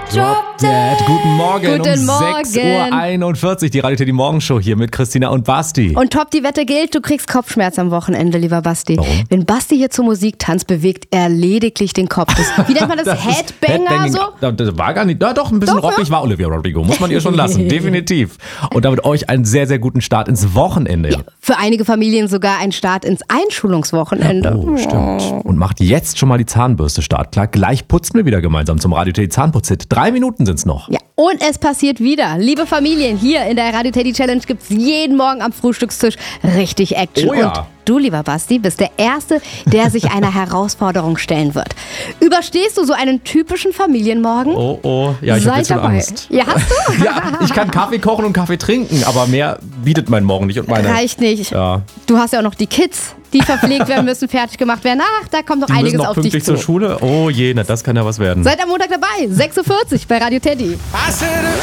Drop Dead. Guten Morgen. Guten Morgen. 6:41 Uhr, die Radio Teddy Morgenshow hier mit Christina und Basti. Und top, die Wette gilt, du kriegst Kopfschmerz am Wochenende, lieber Basti. Warum? Wenn Basti hier zur Musik tanzt, bewegt er lediglich den Kopf. Wie nennt man das? Headbanger so? Das war gar nicht, doch ein bisschen Doch, rockig ja? war Olivia Rodrigo, muss man ihr schon lassen, definitiv. Und damit euch einen sehr, sehr guten Start ins Wochenende. Ja, für einige Familien sogar ein Start ins Einschulungswochenende. Oh, stimmt. Und macht jetzt schon mal die Zahnbürste startklar. Gleich putzen wir wieder gemeinsam zum Radio Teddy Zahnputz-Hit. 3 Minuten sind's noch. Ja, und es passiert wieder. Liebe Familien, hier in der Radio Teddy Challenge gibt's jeden Morgen am Frühstückstisch richtig Action. Oh ja. Und du, lieber Basti, bist der Erste, der sich einer Herausforderung stellen wird. Überstehst du so einen typischen Familienmorgen? Oh, ja, ich habe jetzt schon dabei. Angst. Ja, hast du? Ja, ich kann Kaffee kochen und Kaffee trinken, aber mehr bietet mein Morgen nicht. Und meine, Reicht nicht. Ja. Du hast ja auch noch die Kids, die verpflegt werden müssen, fertig gemacht werden. Ach, da kommt noch Die müssen einiges noch auf dich pünktlich zu. zur Schule. Oh je, das kann ja was werden. Seid am Montag dabei, 6:40 Uhr bei Radio Teddy.